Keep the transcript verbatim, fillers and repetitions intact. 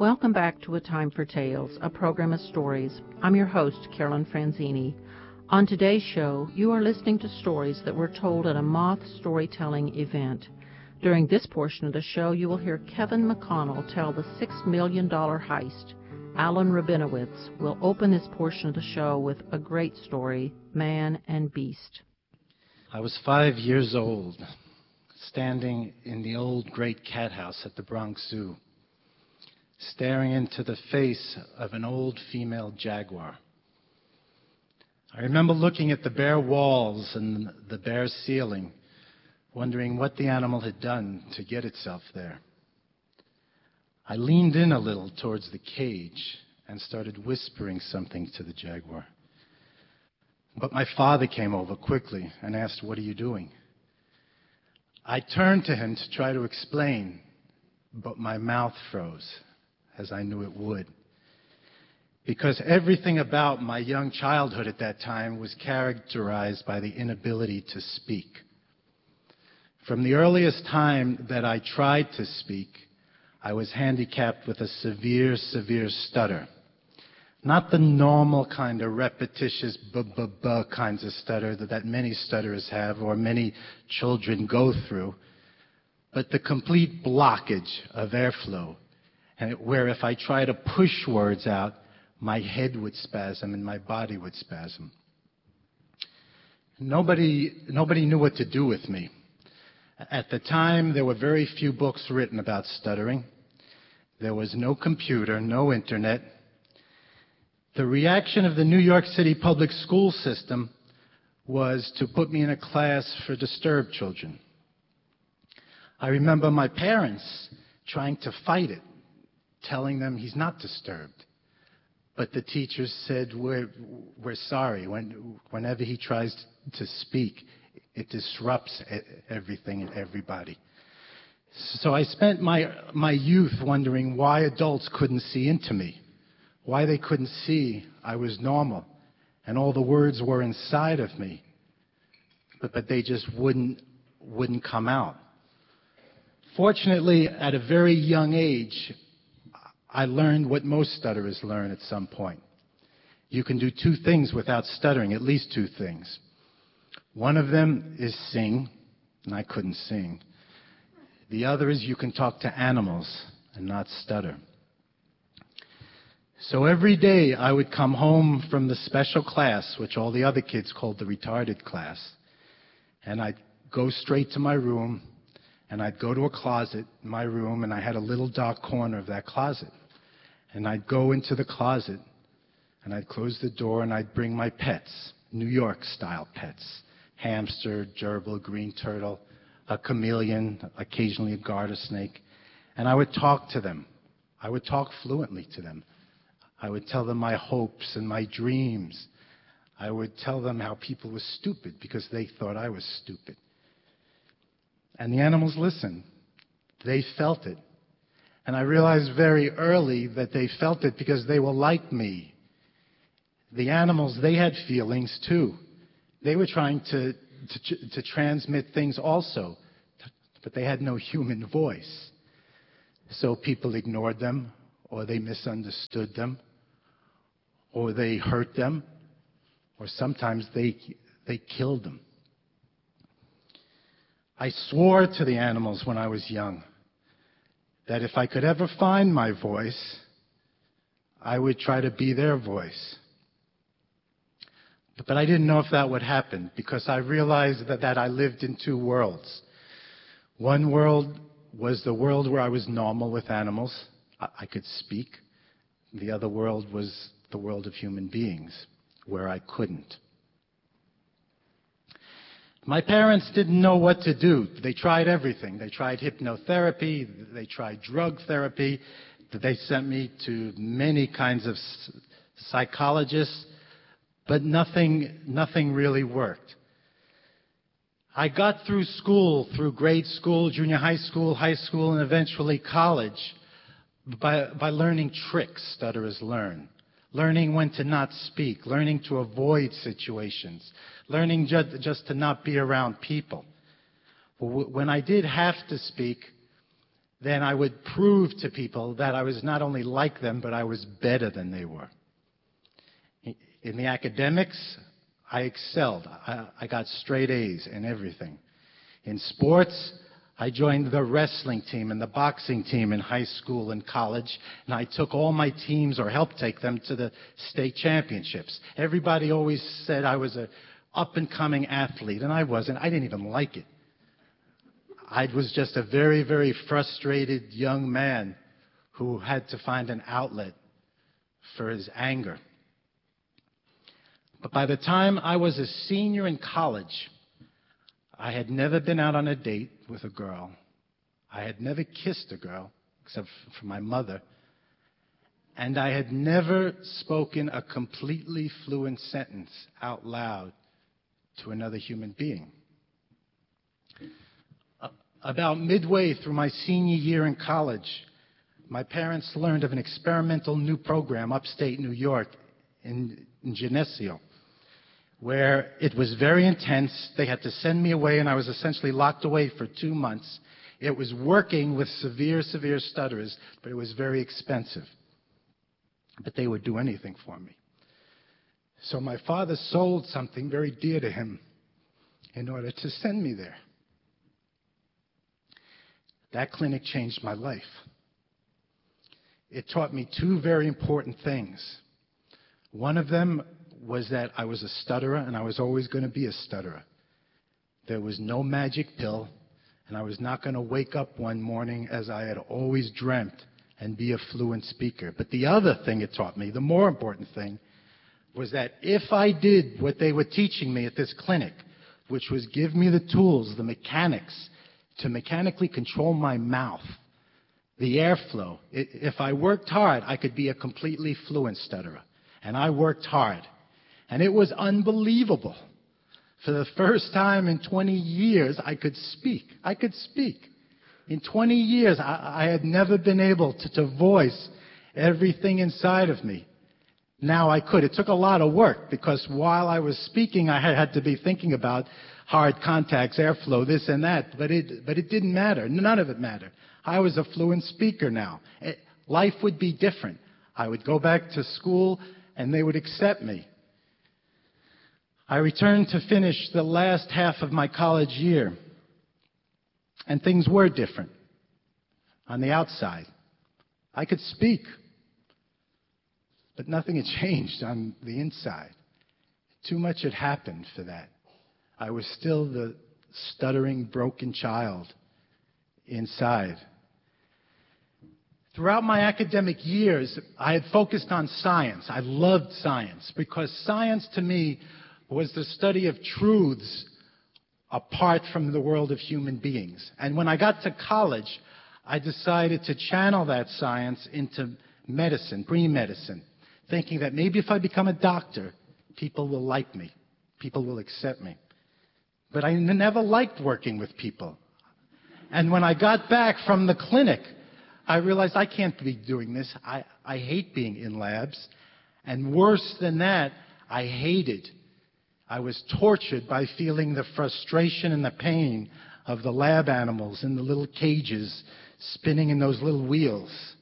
Welcome back to A Time for Tales, a program of stories. I'm your host, Carolyn Franzini. On today's show, you are listening to stories that were told at a Moth storytelling event. During this portion of the show, you will hear Kevin McConnell tell the six million dollars heist. Alan Rabinowitz will open this portion of the show with a great story, Man and Beast. I was five years old, standing in the old great cat house at the Bronx Zoo, staring into the face of an old female jaguar. I remember looking at the bare walls and the bare ceiling, wondering what the animal had done to get itself there. I leaned in a little towards the cage and started whispering something to the jaguar. But my father came over quickly and asked, "What are you doing?" I turned to him to try to explain, but my mouth froze, as I knew it would. Because everything about my young childhood at that time was characterized by the inability to speak. From the earliest time that I tried to speak, I was handicapped with a severe, severe stutter. Not the normal kind of repetitious b-b-b kinds of stutter that, that many stutterers have or many children go through, but the complete blockage of airflow, and it, where if I try to push words out, my head would spasm and my body would spasm. Nobody, nobody knew what to do with me. At the time, there were very few books written about stuttering. There was no computer, no internet. The reaction of the New York City public school system was to put me in a class for disturbed children. I remember my parents trying to fight it, telling them he's not disturbed. But the teachers said, we're, we're sorry. When, whenever he tries to speak, it disrupts everything and everybody. So I spent my, my youth wondering why adults couldn't see into me, why they couldn't see I was normal and all the words were inside of me, but, but they just wouldn't, wouldn't come out. Fortunately, at a very young age, I learned what most stutterers learn at some point. You can do two things without stuttering, at least two things. One of them is sing, and I couldn't sing. The other is you can talk to animals and not stutter. So every day I would come home from the special class, which all the other kids called the retarded class, and I'd go straight to my room, and I'd go to a closet in my room, and I had a little dark corner of that closet. And I'd go into the closet, and I'd close the door, and I'd bring my pets, New York-style pets, hamster, gerbil, green turtle, a chameleon, occasionally a garter snake, and I would talk to them. I would talk fluently to them. I would tell them my hopes and my dreams. I would tell them how people were stupid because they thought I was stupid. And the animals listened. They felt it. And I realized very early that they felt it because they were like me. The animals, they had feelings too. They were trying to, to, to transmit things also, but they had no human voice. So people ignored them, or they misunderstood them, or they hurt them, or sometimes they, they killed them. I swore to the animals when I was young that if I could ever find my voice, I would try to be their voice. But I didn't know if that would happen because I realized that, that I lived in two worlds. One world was the world where I was normal with animals. I, I could speak. The other world was the world of human beings, where I couldn't. My parents didn't know what to do. They tried everything. They tried hypnotherapy. They tried drug therapy. They sent me to many kinds of psychologists, but nothing, nothing really worked. I got through school, through grade school, junior high school, high school, and eventually college by, by learning tricks stutterers learn. Learning when to not speak, learning to avoid situations, learning just, just to not be around people. When I did have to speak, then I would prove to people that I was not only like them, but I was better than they were. In the academics, I excelled. I, I got straight A's in everything. In sports, I joined the wrestling team and the boxing team in high school and college, and I took all my teams, or helped take them, to the state championships. Everybody always said I was an up-and-coming athlete, and I wasn't. I didn't even like it. I was just a very, very frustrated young man who had to find an outlet for his anger. But by the time I was a senior in college, I had never been out on a date with a girl. I had never kissed a girl, except for my mother. And I had never spoken a completely fluent sentence out loud to another human being. About midway through my senior year in college, my parents learned of an experimental new program upstate New York in, in Geneseo, where it was very intense. They had to send me away, and I was essentially locked away for two months. It was working with severe, severe stutterers, but it was very expensive. But they would do anything for me. So my father sold something very dear to him in order to send me there. That clinic changed my life. It taught me two very important things. One of them was that I was a stutterer, and I was always going to be a stutterer. There was no magic pill, and I was not going to wake up one morning as I had always dreamt and be a fluent speaker. But the other thing it taught me, the more important thing, was that if I did what they were teaching me at this clinic, which was give me the tools, the mechanics, to mechanically control my mouth, the airflow. If I worked hard, I could be a completely fluent stutterer. And I worked hard. And it was unbelievable. For the first time in twenty years, I could speak. I could speak. In twenty years, I, I had never been able to, to voice everything inside of me. Now I could. It took a lot of work, because while I was speaking, I had, had to be thinking about hard contacts, airflow, this and that, but it, but it didn't matter. None of it mattered. I was a fluent speaker now. It, life would be different. I would go back to school, and they would accept me. I returned to finish the last half of my college year, and things were different on the outside. I could speak, but nothing had changed on the inside. Too much had happened for that. I was still the stuttering, broken child inside. Throughout my academic years, I had focused on science. I loved science, because science to me was the study of truths apart from the world of human beings. And when I got to college, I decided to channel that science into medicine, pre-medicine, thinking that maybe if I become a doctor, people will like me, people will accept me. But I never liked working with people. And when I got back from the clinic, I realized I can't be doing this. I, I hate being in labs. And worse than that, I hated. I was tortured by feeling the frustration and the pain of the lab animals in the little cages spinning in those little wheels.